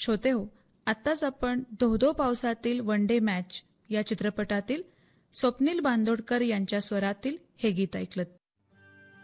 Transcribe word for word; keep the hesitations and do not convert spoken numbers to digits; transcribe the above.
श्रोते हो, आत्ताच आपण धो धो पावसातील वन डे मॅच या चित्रपटातील स्वप्नील बांदोडकर यांच्या स्वरातील हे गीत ऐकलं.